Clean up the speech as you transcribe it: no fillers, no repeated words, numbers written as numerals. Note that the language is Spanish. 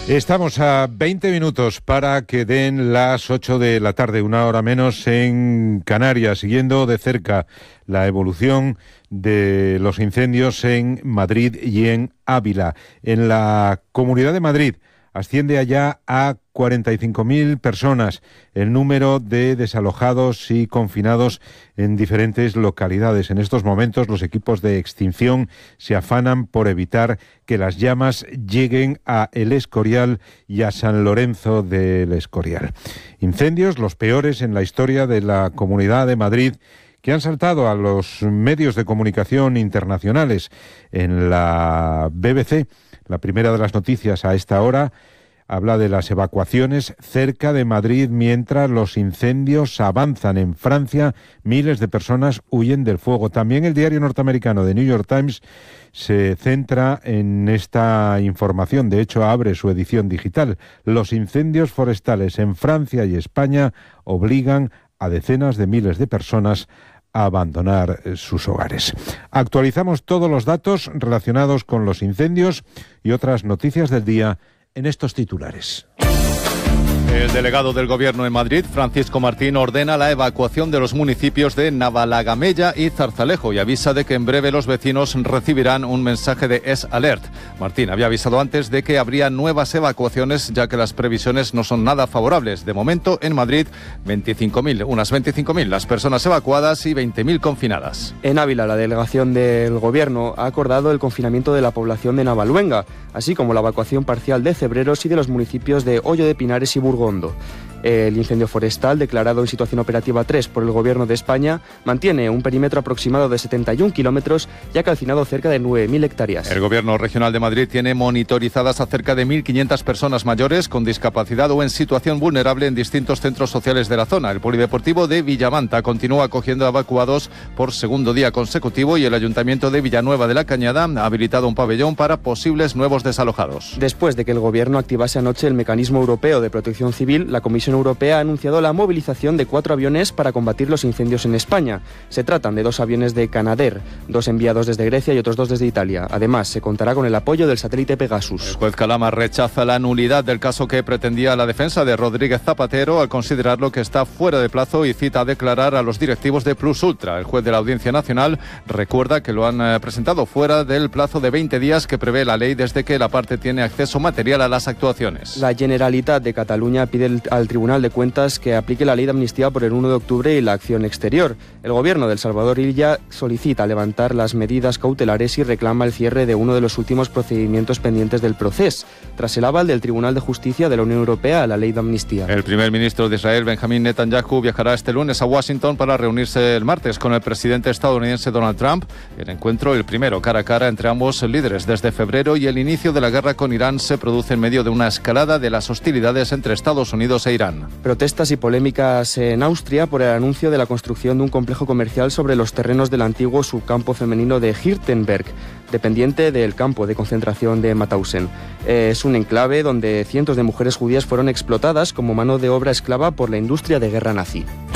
Estamos a 20 minutos para que den las 8 de la tarde, una hora menos en Canarias, siguiendo de cerca la evolución de los incendios en Madrid y en Ávila. En la Comunidad de Madrid asciende allá a 45.000 personas el número de desalojados y confinados en diferentes localidades. En estos momentos los equipos de extinción se afanan por evitar que las llamas lleguen a El Escorial y a San Lorenzo del Escorial. Incendios, los peores en la historia de la Comunidad de Madrid, que han saltado a los medios de comunicación internacionales. En la BBC, la primera de las noticias a esta hora, habla de las evacuaciones cerca de Madrid mientras los incendios avanzan. En Francia, miles de personas huyen del fuego. También el diario norteamericano The New York Times se centra en esta información. De hecho, abre su edición digital. Los incendios forestales en Francia y España obligan a decenas de miles de personas a abandonar sus hogares. Actualizamos todos los datos relacionados con los incendios y otras noticias del día en estos titulares. El delegado del Gobierno en Madrid, Francisco Martín, ordena la evacuación de los municipios de Navalagamella y Zarzalejo y avisa de que en breve los vecinos recibirán un mensaje de SOS Alert. Martín había avisado antes de que habría nuevas evacuaciones, ya que las previsiones no son nada favorables. De momento, en Madrid, unas 25.000 las personas evacuadas y 20.000 confinadas. En Ávila, la delegación del Gobierno ha acordado el confinamiento de la población de Navaluenga, así como la evacuación parcial de Cebreros y de los municipios de Hoyo de Pinares y Burgondo. El incendio forestal, declarado en situación operativa 3 por el Gobierno de España, mantiene un perímetro aproximado de 71 kilómetros y ha calcinado cerca de 9.000 hectáreas. El Gobierno Regional de Madrid tiene monitorizadas a cerca de 1.500 personas mayores con discapacidad o en situación vulnerable en distintos centros sociales de la zona. El Polideportivo de Villamanta continúa acogiendo a evacuados por segundo día consecutivo y el Ayuntamiento de Villanueva de la Cañada ha habilitado un pabellón para posibles nuevos desalojados. Después de que el Gobierno activase anoche el Mecanismo Europeo de Protección Civil, la Comisión Europea ha anunciado la movilización de 4 aviones para combatir los incendios en España. Se tratan de 2 aviones de Canadair, 2 enviados desde Grecia y otros 2 desde Italia. Además, se contará con el apoyo del satélite Pegasus. El juez Calama rechaza la nulidad del caso que pretendía la defensa de Rodríguez Zapatero al considerarlo que está fuera de plazo y cita a declarar a los directivos de Plus Ultra. El juez de la Audiencia Nacional recuerda que lo han presentado fuera del plazo de 20 días que prevé la ley desde que la parte tiene acceso material a las actuaciones. La Generalitat de Cataluña pide al Tribunal de Cuentas que aplique la ley de amnistía por el 1 de octubre y la acción exterior. El Gobierno de El Salvador Illa solicita levantar las medidas cautelares y reclama el cierre de uno de los últimos procedimientos pendientes del proceso, tras el aval del Tribunal de Justicia de la Unión Europea a la ley de amnistía. El primer ministro de Israel, Benjamín Netanyahu, viajará este lunes a Washington para reunirse el martes con el presidente estadounidense Donald Trump. El encuentro, el primero cara a cara entre ambos líderes desde febrero, y el inicio de la guerra con Irán se produce en medio de una escalada de las hostilidades entre Estados Unidos e Irán. Protestas y polémicas en Austria por el anuncio de la construcción de un complejo comercial sobre los terrenos del antiguo subcampo femenino de Hirtenberg, dependiente del campo de concentración de Mauthausen. Es un enclave donde cientos de mujeres judías fueron explotadas como mano de obra esclava por la industria de guerra nazi.